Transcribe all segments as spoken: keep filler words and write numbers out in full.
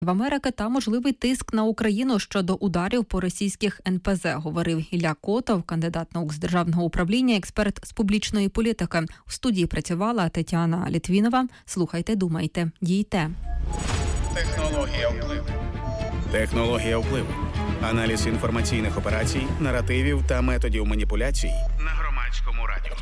в Америки та можливий тиск на Україну щодо ударів по російських ен пе зет, говорив Ілля Котов, кандидат наук з державного управління, експерт з публічної політики. У студії працювала Тетяна Літвінова. Слухайте, думайте, дійте. Технологія впливу. Технологія впливу. Аналіз інформаційних операцій, наративів та методів маніпуляцій на Громадському радіо.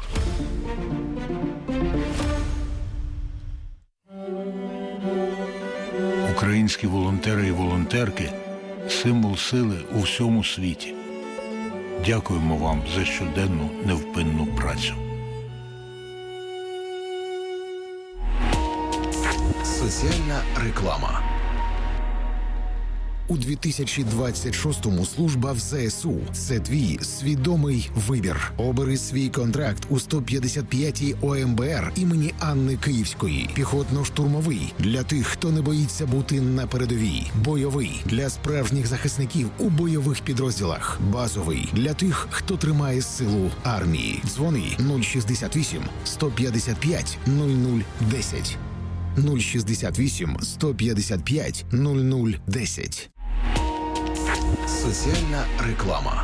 Українські волонтери і волонтерки – символ сили у всьому світі. Дякуємо вам за щоденну невпинну працю. Соціальна реклама. У дві тисячі двадцять шостому служба в зе ес у – це твій свідомий вибір. Обери свій контракт у сто п'ятдесят п'ятій о ем бе ер імені Анни Київської. Піхотно-штурмовий – для тих, хто не боїться бути на передовій. Бойовий – для справжніх захисників у бойових підрозділах. Базовий – для тих, хто тримає силу армії. Дзвони нуль шістдесят вісім сто п'ятдесят п'ять нуль нуль десять. нуль шістдесят вісім сто п'ятдесят п'ять нуль нуль десять. Соціальна реклама.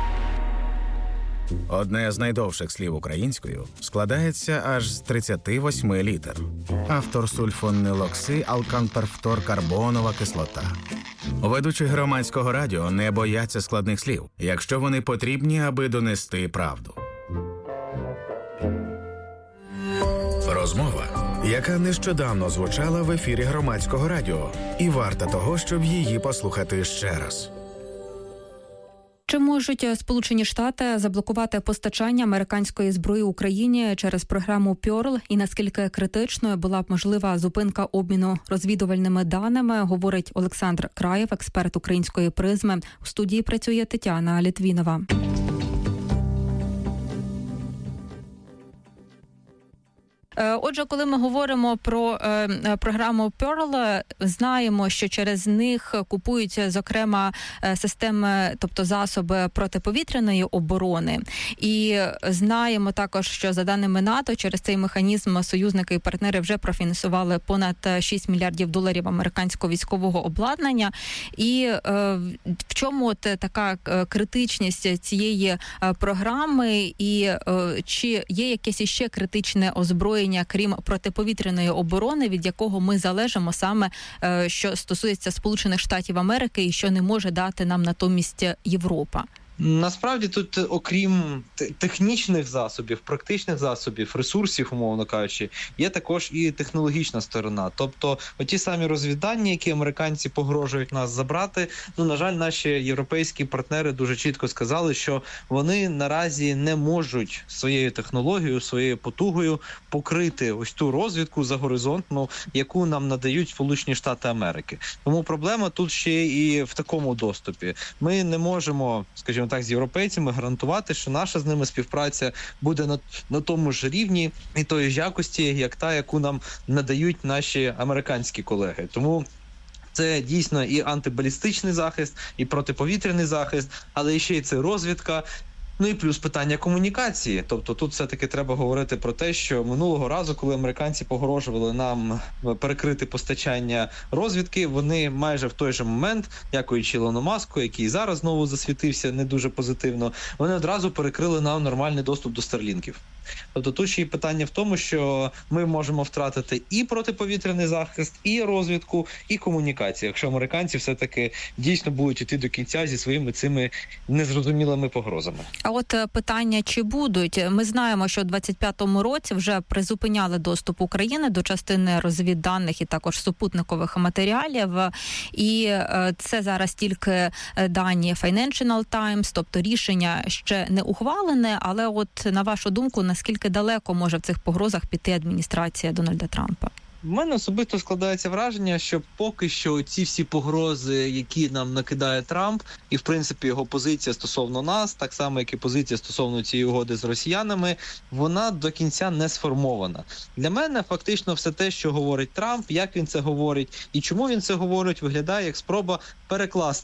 Одне з найдовших слів українською складається аж з тридцяти восьми літер. Автор сульфонилокси-алканперфторкарбонова кислота. Ведучі Громадського радіо не бояться складних слів, якщо вони потрібні, аби донести правду. Розмова, яка нещодавно звучала в ефірі Громадського радіо, і варта того, щоб її послухати ще раз. Чи можуть Сполучені Штати заблокувати постачання американської зброї Україні через програму Пьорл, і наскільки критичною була б можлива зупинка обміну розвідувальними даними, говорить Олександр Краєв, експерт української призми. У студії працює Тетяна Літвінова. Отже, коли ми говоримо про е, програму Pearl, знаємо, що через них купують, зокрема, системи, тобто засоби протиповітряної оборони. І знаємо також, що за даними НАТО, через цей механізм союзники і партнери вже профінансували понад шість мільярдів доларів американського військового обладнання. І е, в чому от така критичність цієї програми, і е, чи є якесь іще критичне озброєння, крім протиповітряної оборони, від якого ми залежимо саме, що стосується Сполучених Штатів Америки і що не може дати нам натомість Європа? Насправді тут, окрім технічних засобів, практичних засобів, ресурсів, умовно кажучи, є також і технологічна сторона. Тобто, оті самі розвіддані, які американці погрожують нас забрати, ну, на жаль, наші європейські партнери дуже чітко сказали, що вони наразі не можуть своєю технологією, своєю потугою покрити ось ту розвідку загоризонтну, яку нам надають Сполучені Штати Америки. Тому проблема тут ще і в такому доступі. Ми не можемо, скажімо так, з європейцями гарантувати, що наша з ними співпраця буде на, на тому ж рівні і тої ж якості, як та, яку нам надають наші американські колеги. Тому це дійсно і антибалістичний захист, і протиповітряний захист, але ще й це розвідка. Ну і плюс питання комунікації. Тобто тут все-таки треба говорити про те, що минулого разу, коли американці погрожували нам перекрити постачання розвідки, вони майже в той же момент, дякуючи Ілону Маску, який зараз знову засвітився не дуже позитивно, вони одразу перекрили нам нормальний доступ до старлінків. Тобто тут ще й питання в тому, що ми можемо втратити і протиповітряний захист, і розвідку, і комунікацію, якщо американці все-таки дійсно будуть йти до кінця зі своїми цими незрозумілими погрозами. А от питання, чи будуть? Ми знаємо, що у двадцять п'ятому році вже призупиняли доступ України до частини розвідданих і також супутникових матеріалів. І це зараз тільки дані Financial Times, тобто рішення ще не ухвалене, але от на вашу думку, наскільки далеко може в цих погрозах піти адміністрація Дональда Трампа? В мене особисто складається враження, що поки що ці всі погрози, які нам накидає Трамп, і в принципі його позиція стосовно нас, так само як і позиція стосовно цієї угоди з росіянами, вона до кінця не сформована. Для мене фактично все те, що говорить Трамп, як він це говорить і чому він це говорить, виглядає як спроба перекласти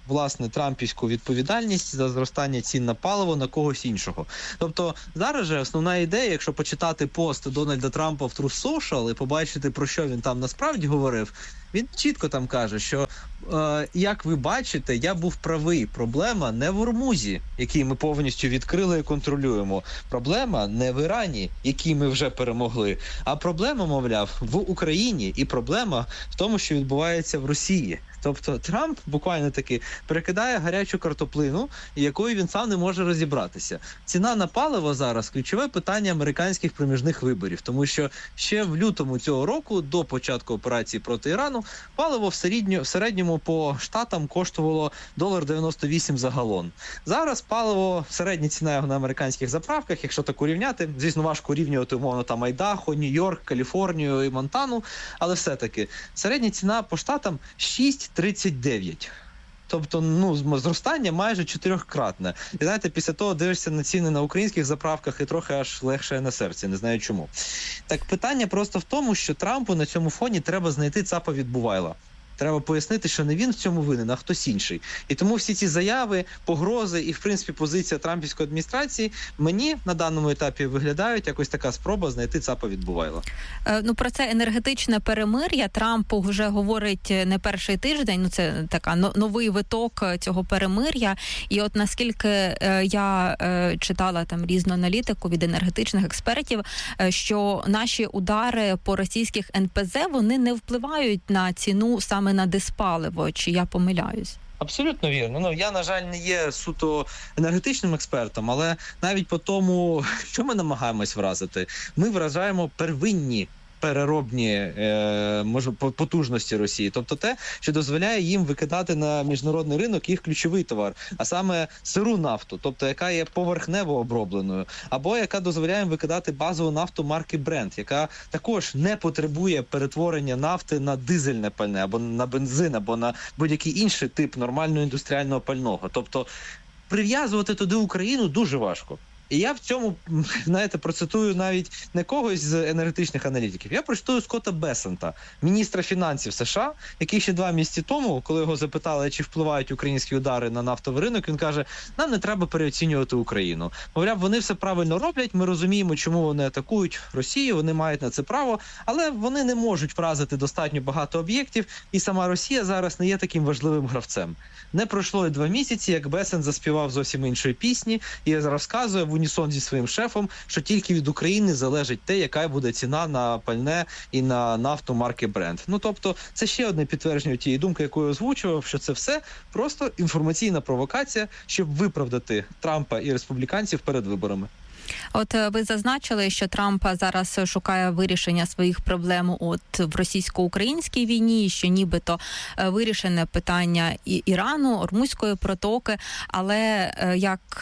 власне, трампівську відповідальність за зростання цін на паливо на когось іншого. Тобто зараз же основна ідея, якщо почитати пост Дональда Трампа в Truth Social і побачити, про що він там насправді говорив, він чітко там каже, що, е, як ви бачите, я був правий. Проблема не в Ормузі, який ми повністю відкрили і контролюємо. Проблема не в Ірані, який ми вже перемогли. А проблема, мовляв, в Україні. І проблема в тому, що відбувається в Росії. Тобто Трамп буквально таки перекидає гарячу картоплину, якою він сам не може розібратися. Ціна на паливо зараз – ключове питання американських проміжних виборів, тому що ще в лютому цього року, до початку операції проти Ірану, паливо в середньому, в середньому по штатам коштувало один дев'яносто вісім доларів за галон. Зараз паливо, середня ціна його на американських заправках, якщо так урівняти, звісно, важко урівнювати, умовно, там Айдахо, Нью-Йорк, Каліфорнію і Монтану, але все-таки середня ціна по штатам шість тридцять дев'ять. Тобто, ну, зростання майже чотирьохкратне. І знаєте, після того дивишся на ціни на українських заправках і трохи аж легше на серці, не знаю чому. Так питання просто в тому, що Трампу на цьому фоні треба знайти цапа від Бувайла. Треба пояснити, що не він в цьому винен, а хтось інший. І тому всі ці заяви, погрози і, в принципі, позиція трампівської адміністрації мені на даному етапі виглядають якось така спроба знайти цапа від Бувайла. Е, ну, про це енергетичне перемир'я Трамп вже говорить не перший тиждень. Ну, це така новий виток цього перемир'я. І от наскільки е, я е, читала там різну аналітику від енергетичних експертів, е, що наші удари по російських ен пе зе, вони не впливають на ціну саме на диспаливо, чи я помиляюсь? Абсолютно вірно. Ну, я, на жаль, не є суто енергетичним експертом, але навіть по тому, що ми намагаємось вразити, ми вражаємо первинні переробні е, може, потужності Росії. Тобто те, що дозволяє їм викидати на міжнародний ринок їх ключовий товар, а саме сиру нафту, тобто яка є поверхнево обробленою, або яка дозволяє їм викидати базову нафту марки Brent, яка також не потребує перетворення нафти на дизельне пальне, або на бензин, або на будь-який інший тип нормального індустріального пального. Тобто прив'язувати туди Україну дуже важко. І я в цьому, знаєте, процитую навіть не когось з енергетичних аналітиків. Я процитую Скотта Бесента, міністра фінансів США, який ще два місяці тому, коли його запитали, чи впливають українські удари на нафтовий ринок, він каже, нам не треба переоцінювати Україну. Мовляв, вони все правильно роблять, ми розуміємо, чому вони атакують Росію, вони мають на це право, але вони не можуть вразити достатньо багато об'єктів, і сама Росія зараз не є таким важливим гравцем. Не пройшло і два місяці, як Бесент заспівав зовсім іншої пісні і розказує в унісон зі своїм шефом, що тільки від України залежить те, яка буде ціна на пальне і на нафту марки Brent. Ну, тобто, це ще одне підтвердження тієї думки, яку я озвучував, що це все просто інформаційна провокація, щоб виправдати Трампа і республіканців перед виборами. От ви зазначили, що Трамп зараз шукає вирішення своїх проблем от в російсько-українській війні, що нібито вирішене питання і Ірану, Ормузької протоки, але як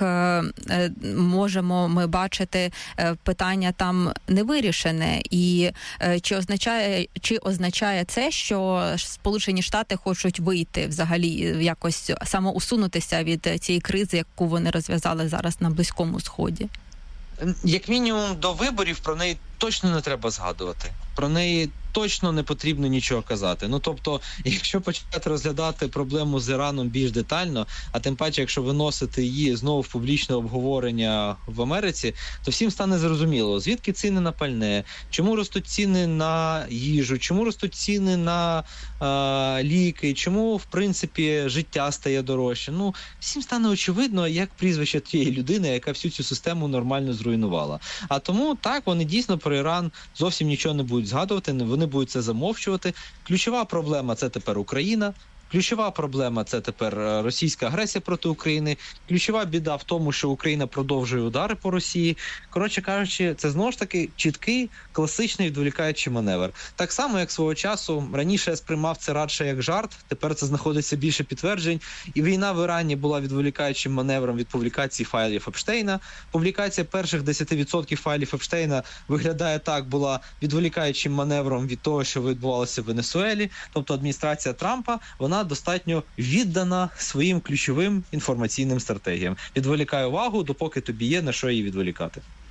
можемо ми бачити, питання там не вирішене. І чи означає, чи означає це, що Сполучені Штати хочуть вийти взагалі, якось самоусунутися від цієї кризи, яку вони розв'язали зараз на Близькому Сході? Як мінімум до виборів про неї точно не треба згадувати. Про неї точно не потрібно нічого казати. Ну, тобто, якщо почати розглядати проблему з Іраном більш детально, а тим паче, якщо виносити її знову в публічне обговорення в Америці, то всім стане зрозуміло, звідки ціни на пальне, чому ростуть ціни на їжу, чому ростуть ціни на е, ліки, чому, в принципі, життя стає дорожче. Ну, всім стане очевидно, як прізвище тієї людини, яка всю цю систему нормально зруйнувала. А тому, так, вони дійсно про Іран зовсім нічого не будуть згадувати, вони будуть це замовчувати. Ключова проблема – це тепер Україна. Ключова проблема – це тепер російська агресія проти України. Ключова біда в тому, що Україна продовжує удари по Росії. Коротше кажучи, це знову ж таки чіткий, класичний відволікаючий маневр. Так само, як свого часу, раніше я сприймав це радше як жарт, тепер це знаходиться більше підтверджень. І війна в Ірані була відволікаючим маневром від публікації файлів Епштейна. Публікація перших десять відсотків файлів Епштейна виглядає так, була відволікаючим маневром від того, що відбувалося в Венесуелі. Тобто адміністрація Трампа, вона достатньо віддана своїм ключовим інформаційним стратегіям. Відволікає увагу, допоки тобі є на що її відволікати.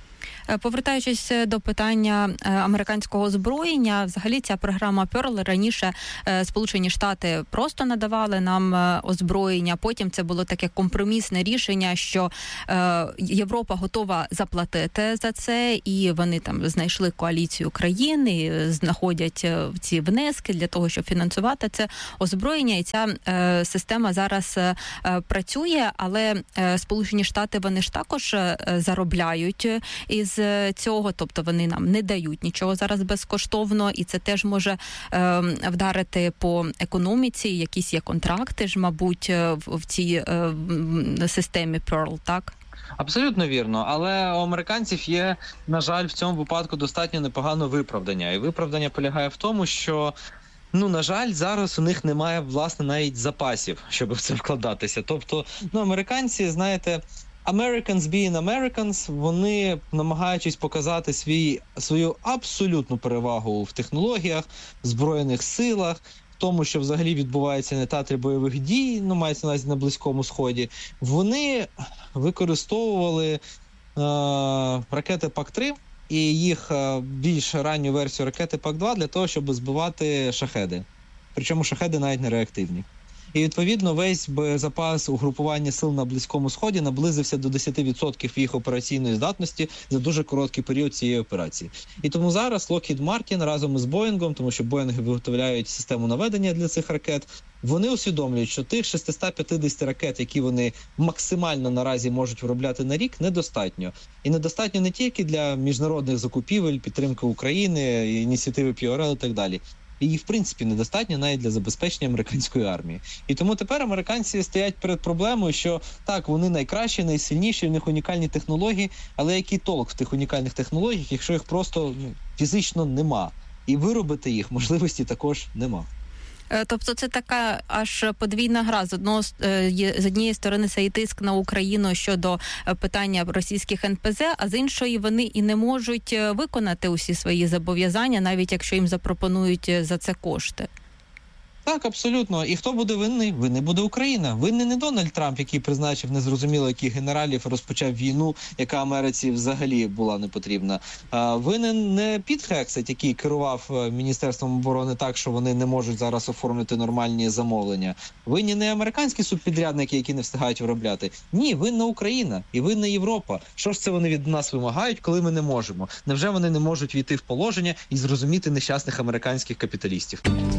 Повертаючись до питання американського озброєння, взагалі ця програма Pearl раніше Сполучені Штати просто надавали нам озброєння, потім це було таке компромісне рішення, що Європа готова заплатити за це, і вони там знайшли коаліцію країн, і знаходять ці внески для того, щоб фінансувати це озброєння, і ця система зараз працює, але Сполучені Штати, вони ж також заробляють із цього, тобто вони нам не дають нічого зараз безкоштовно, і це теж може е, вдарити по економіці, якісь є контракти ж, мабуть, в, в цій е, системі Pearl, так? Абсолютно вірно, але у американців є, на жаль, в цьому випадку достатньо непогане виправдання, і виправдання полягає в тому, що Ну, на жаль, зараз у них немає, власне, навіть запасів, щоб в це вкладатися. Тобто, ну, американці, знаєте, Americans being Americans, вони, намагаючись показати свій, свою абсолютну перевагу в технологіях, в Збройних силах, в тому, що взагалі відбувається на театрі бойових дій, ну, мається на увазі на Близькому Сході, вони використовували е- ракети пак три, і їх більш ранню версію ракети пак два для того, щоб збивати шахеди. Причому шахеди навіть не реактивні. І, відповідно, весь запас угрупування сил на Близькому Сході наблизився до десять відсотків їх операційної здатності за дуже короткий період цієї операції. І тому зараз Lockheed Martin разом із Боїнгом, тому що Боїнги виготовляють систему наведення для цих ракет, вони усвідомлюють, що тих шістсот п'ятдесят ракет, які вони максимально наразі можуть виробляти на рік, недостатньо. І недостатньо не тільки для міжнародних закупівель, підтримки України, ініціативи пі ар ел і так далі. І, в принципі, недостатньо навіть для забезпечення американської армії. І тому тепер американці стоять перед проблемою, що так, вони найкращі, найсильніші, в них унікальні технології, але який толк в тих унікальних технологіях, якщо їх просто ну, фізично нема? І виробити їх можливості також нема. Тобто це така аж подвійна гра. З одного з однієї сторони це і тиск на Україну щодо питання російських ен пе зет, а з іншої вони і не можуть виконати усі свої зобов'язання, навіть якщо їм запропонують за це кошти. Так, абсолютно. І хто буде винний? Винний буде Україна. Винний не Дональд Трамп, який призначив незрозуміло яких генералів, розпочав війну, яка Америці взагалі була не потрібна. А винен не Піт Хексет, який керував Міністерством оборони так, що вони не можуть зараз оформити нормальні замовлення. Винні не американські субпідрядники, які не встигають виробляти. Ні, винна Україна і винна Європа. Що ж це вони від нас вимагають, коли ми не можемо? Невже вони не можуть війти в положення і зрозуміти нещасних американських капіталістів?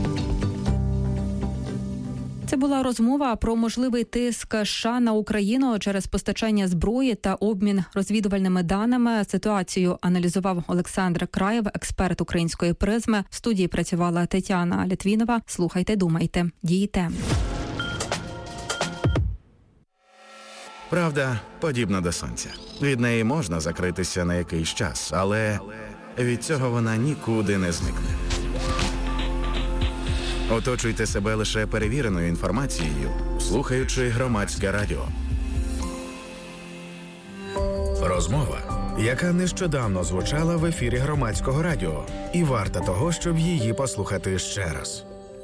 Це була розмова про можливий тиск США на Україну через постачання зброї та обмін розвідувальними даними. Ситуацію аналізував Олександр Краєв, експерт української призми. В студії працювала Тетяна Літвінова. Слухайте, думайте, дійте. Правда подібна до сонця. Від неї можна закритися на якийсь час, але від цього вона нікуди не зникне. Оточуйте себе лише перевіреною інформацією, слухаючи Громадське радіо. Розмова, яка нещодавно звучала в ефірі Громадського радіо, і варта того, щоб її послухати ще раз.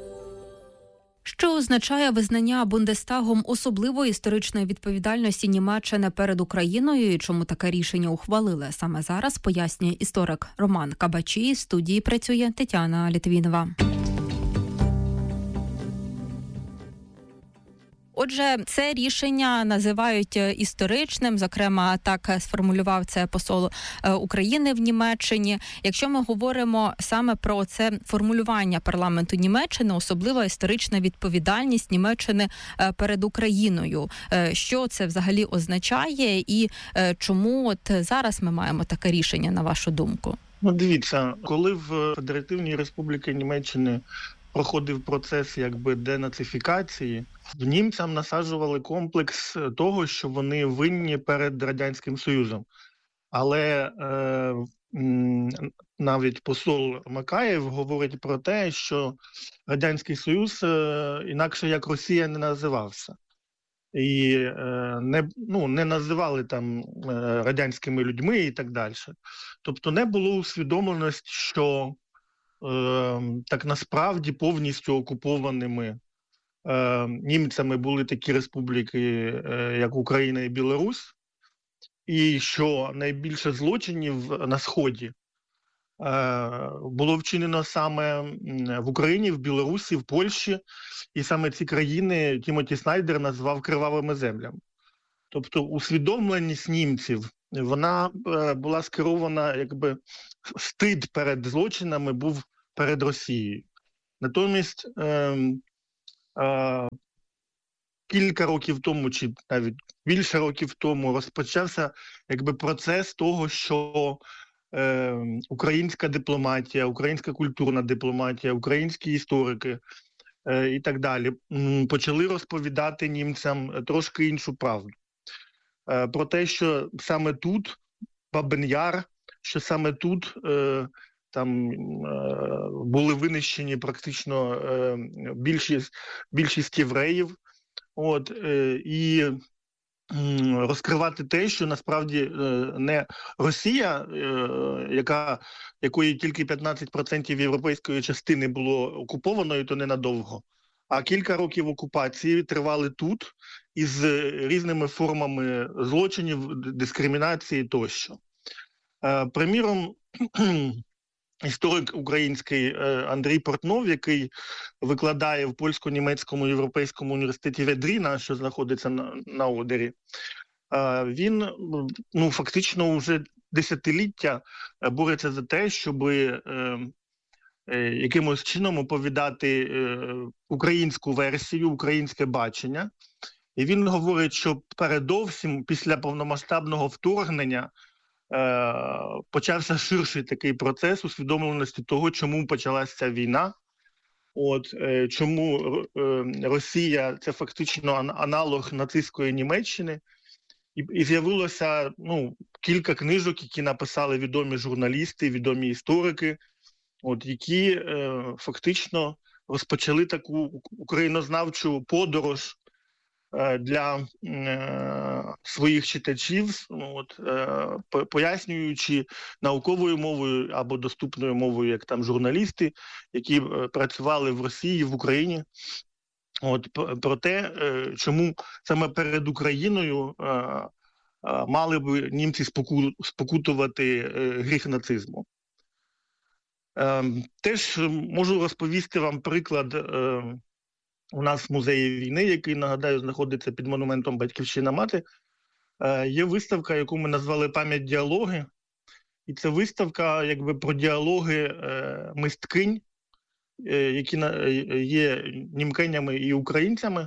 Що означає визнання Бундестагом особливої історичної відповідальності Німеччини перед Україною і чому таке рішення ухвалили саме зараз, пояснює історик Роман Кабачій. В студії працює Тетяна Літвінова. Отже, це рішення називають історичним, зокрема, так сформулював це посол України в Німеччині. Якщо ми говоримо саме про це формулювання парламенту Німеччини, особлива історична відповідальність Німеччини перед Україною. Що це взагалі означає і чому от зараз ми маємо таке рішення, на вашу думку? Ну, дивіться, коли в Федеративній Республіці Німеччини проходив процес якби денацифікації, німцям насаджували комплекс того, що вони винні перед Радянським Союзом. Але е, навіть посол Макаєв говорить про те, що Радянський Союз е, інакше як Росія не називався. І е, не, ну, не називали там е, радянськими людьми і так далі. Тобто не було усвідомленості, що так насправді повністю окупованими е, німцями були такі республіки, е, як Україна і Білорусь. і що найбільше злочинів на Сході було вчинено саме в Україні, в Білорусі, в Польщі, і саме ці країни Тімоті Снайдер назвав кривавими землями. Тобто усвідомленість німців, вона була скерована, якби стид перед злочинами був перед Росією. Натомість е, е, кілька років тому, чи навіть більше років тому, розпочався якби процес того, що е, українська дипломатія, українська культурна дипломатія, українські історики е, і так далі м, почали розповідати німцям трошки іншу правду. Е, про те, що саме тут, Бабин Яр, що саме тут е, там е, були винищені практично е, більшість, більшість євреїв, от, е, і е, розкривати те, що насправді е, не Росія, е, яка, якої тільки п'ятнадцять відсотків європейської частини було окупованою, то ненадовго, а кілька років окупації тривали тут із різними формами злочинів, дискримінації тощо. Е, приміром, історик український Андрій Портнов, який викладає в польсько-німецькому європейському університеті Ведріна, що знаходиться на, на Одері, він ну, фактично вже десятиліття бореться за те, щоб е, е, якимось чином оповідати е, українську версію, українське бачення. І він говорить, що передовсім після повномасштабного вторгнення почався ширший такий процес усвідомленості того, чому почалася ця війна, от, чому Росія – це фактично аналог нацистської Німеччини, і, і з'явилося ну, кілька книжок, які написали відомі журналісти, відомі історики, от, які е, фактично розпочали таку українознавчу подорож для е, своїх читачів, от, е, пояснюючи науковою мовою або доступною мовою, як там журналісти, які е, працювали в Росії, в Україні, от, про те, е, чому саме перед Україною е, е, мали б німці споку, спокутувати е, гріх нацизму. Е, теж можу розповісти вам приклад. Е, У нас в музеї війни, який, нагадаю, знаходиться під монументом «Батьківщина мати», є виставка, яку ми назвали «Пам'ять діалоги». І це виставка якби про діалоги мисткинь, які є німкенями і українцями.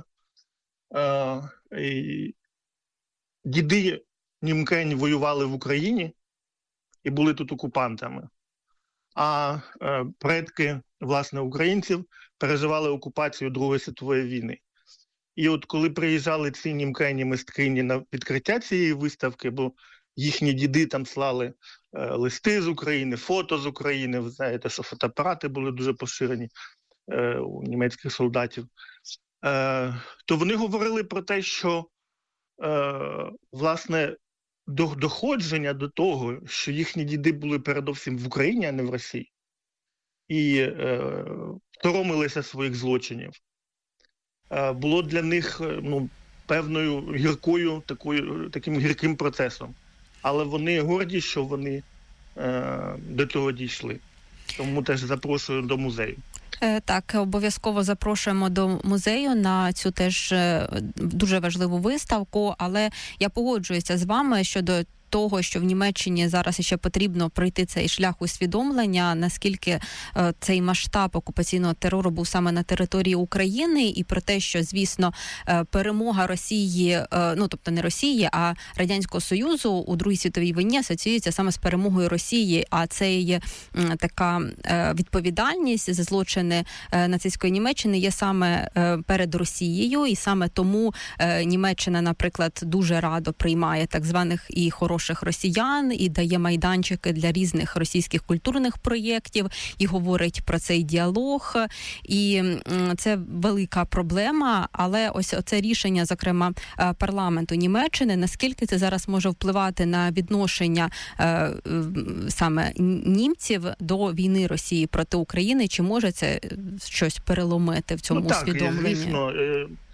Діди німкень воювали в Україні і були тут окупантами. А е, предки, власне, українців переживали окупацію Другої світової війни. І от коли приїжджали ці німкені мисткині на відкриття цієї виставки, бо їхні діди там слали е, листи з України, фото з України, ви знаєте, що фотоапарати були дуже поширені е, у німецьких солдатів, е, то вони говорили про те, що, е, власне, доходження до того, що їхні діди були передовсім в Україні, а не в Росії, і е, соромилися своїх злочинів, е, було для них ну, певною гіркою, такою, таким гірким процесом. Але вони горді, що вони е, до цього дійшли. Тому теж запрошую до музею. Так, обов'язково запрошуємо до музею на цю теж дуже важливу виставку, але я погоджуюся з вами щодо того, що в Німеччині зараз ще потрібно пройти цей шлях усвідомлення, наскільки е, цей масштаб окупаційного терору був саме на території України, і про те, що, звісно, е, перемога Росії, е, ну, тобто не Росії, а Радянського Союзу у Другій світовій війні асоціюється саме з перемогою Росії, а це є е, така е, відповідальність за злочини е, нацистської Німеччини є саме е, перед Росією, і саме тому е, Німеччина, наприклад, дуже радо приймає так званих і хороших росіян, і дає майданчики для різних російських культурних проєктів, і говорить про цей діалог. І це велика проблема, але ось це рішення, зокрема, парламенту Німеччини, наскільки це зараз може впливати на відношення е, саме німців до війни Росії проти України, чи може це щось переломити в цьому ну, так, усвідомленні? Звісно,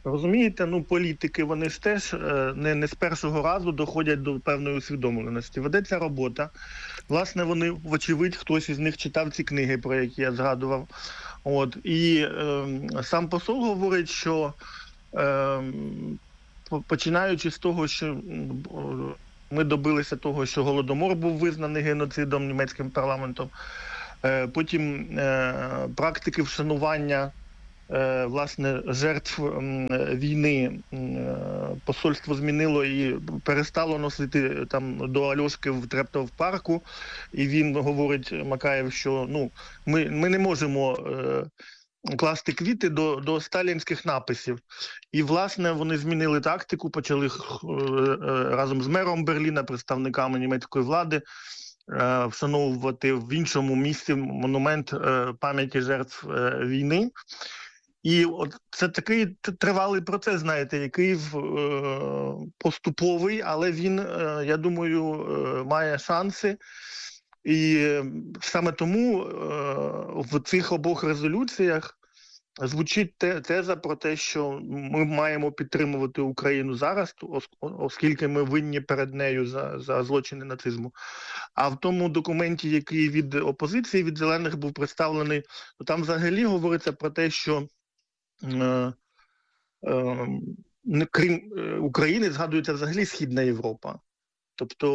Розумієте, ну політики, вони ж теж не, не з першого разу доходять до певної усвідомленості. Ведеться робота. Власне, вони, вочевидь, хтось із них читав ці книги, про які я згадував. От. І е, сам посол говорить, що е, починаючи з того, що ми добилися того, що Голодомор був визнаний геноцидом німецьким парламентом, е, потім е, практики вшанування власне, жертв війни посольство змінило і перестало носити там до Альошки в Трептов парку. І він говорить, Макаєв, що ну, ми, ми не можемо е, класти квіти до, до сталінських написів. І, власне, вони змінили тактику, почали е, е, разом з мером Берліна, представниками німецької влади, е, вшановувати в іншому місці монумент е, пам'яті жертв е, війни. І от це такий тривалий процес, знаєте, який е, поступовий, але він, е, я думаю, е, має шанси. І саме тому е, в цих обох резолюціях звучить те, теза про те, що ми маємо підтримувати Україну зараз, оскільки ми винні перед нею за, за злочини нацизму. А в тому документі, який від опозиції, від зелених був представлений, то там взагалі говориться про те, що Е, е, крім України згадується взагалі Східна Європа. Тобто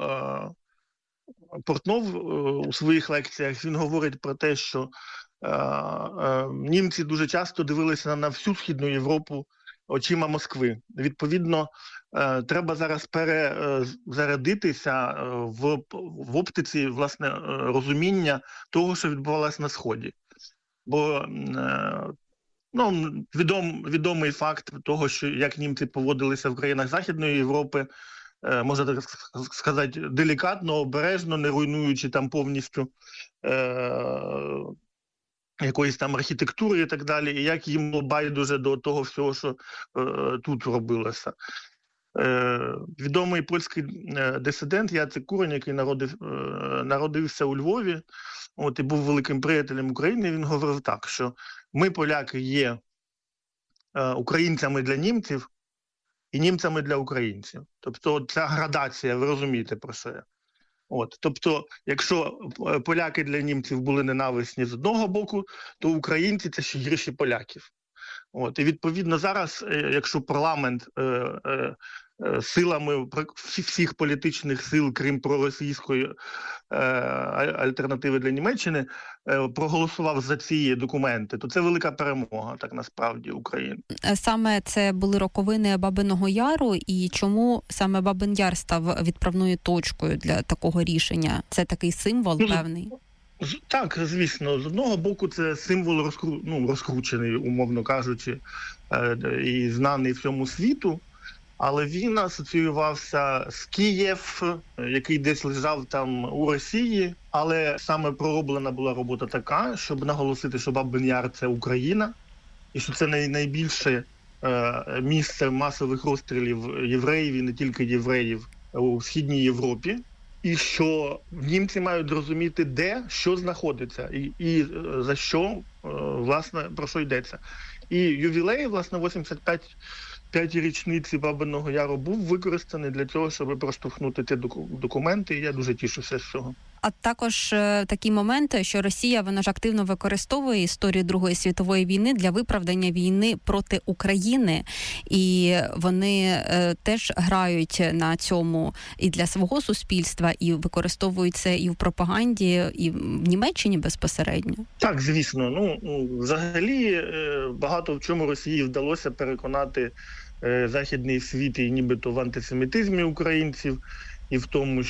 е, Портнов е, у своїх лекціях він говорить про те, що е, е, німці дуже часто дивилися на всю Східну Європу очима Москви. Відповідно, е, треба зараз перезарядитися в, в оптиці, власне, розуміння того, що відбувалося на Сході. Бо е, Ну, відом, відомий факт того, що як німці поводилися в країнах Західної Європи, е, можна так сказати, делікатно, обережно, не руйнуючи там повністю е, якоїсь там архітектури і так далі, і як їм було байдуже до того всього, що е, тут робилося. Е, відомий польський дисидент Яцек Курень, який народив, е, народився у Львові, от, і був великим приятелем України, він говорив так, що ми, поляки, є е, українцями для німців і німцями для українців. Тобто ця градація, ви розумієте про що я. От, тобто, якщо поляки для німців були ненависні з одного боку, то українці – це ще гірші поляків. От, і відповідно зараз, якщо парламент е, е, силами всіх політичних сил, крім проросійської е, альтернативи для Німеччини, е, проголосував за ці документи, то це велика перемога, так насправді, України. Саме це були роковини Бабиного Яру, і чому саме Бабин Яр став відправною точкою для такого рішення? Це такий символ ну, певний? Так, звісно. З одного боку, це символ розкру... ну, розкручений, умовно кажучи, е, і знаний всьому світу. Але він асоціювався з Київ, який десь лежав там у Росії. Але саме пророблена була робота така, щоб наголосити, що Бабин Яр – це Україна, і що це найбільше е, місце масових розстрілів євреїв, і не тільки євреїв, у Східній Європі. І що німці мають зрозуміти, де, що знаходиться, і, і за що, власне, про що йдеться. І ювілей, власне, вісімдесят п'ятій річниці Бабиного Яру був використаний для цього, щоб проштовхнути ті документи, і я дуже тішуся з цього. А також е, такі моменти, що Росія, вона ж активно використовує історію Другої світової війни для виправдання війни проти України. І вони е, теж грають на цьому і для свого суспільства, і використовують це і в пропаганді, і в Німеччині безпосередньо. Так, звісно. Ну, взагалі, е, багато в чому Росії вдалося переконати е, західний світ і нібито в антисемітизмі українців, і в тому,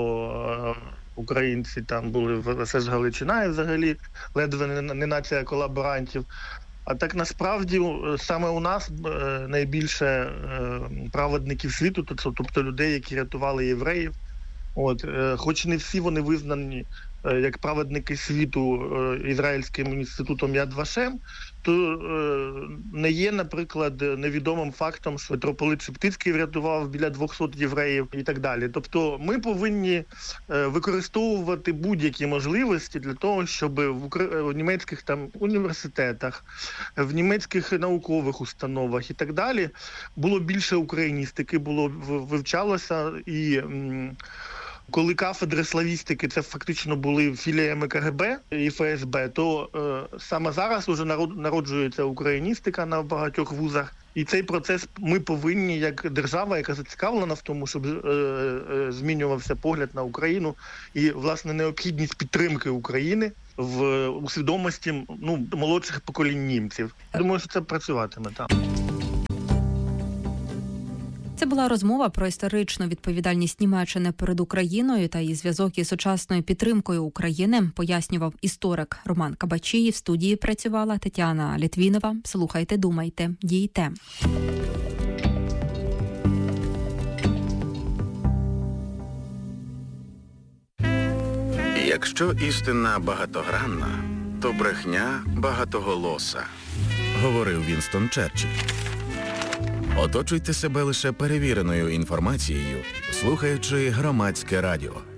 що е, українці там були в ес ес Галичина і взагалі ледве не, не нація колаборантів. А так насправді саме у нас найбільше е, праведників світу, тобто людей, які рятували євреїв. От, е, хоч не всі вони визнані як праведники світу Ізраїльським інститутом Яд Вашем, то не є, наприклад, невідомим фактом, що митрополит Шептицький врятував біля двохсот євреїв і так далі. Тобто ми повинні використовувати будь-які можливості для того, щоб в, Укра... в німецьких там університетах, в німецьких наукових установах і так далі було більше україністики, було вивчалося і... Коли кафедри славістики, це фактично були філіями ка ге бе і еф ес бе, то е, саме зараз уже народжується україністика на багатьох вузах. І цей процес ми повинні, як держава, яка зацікавлена в тому, щоб е, е, змінювався погляд на Україну і, власне, необхідність підтримки України в у свідомості ну, молодших поколінь німців. Думаю, що це працюватиме там. Це була розмова про історичну відповідальність Німеччини перед Україною та її зв'язок із сучасною підтримкою України, пояснював історик Роман Кабачій. В студії працювала Тетяна Літвінова. Слухайте, думайте, дійте. Якщо істина багатогранна, то брехня багатоголоса, говорив Вінстон Черчилль. Оточуйте себе лише перевіреною інформацією, слухаючи Громадське радіо.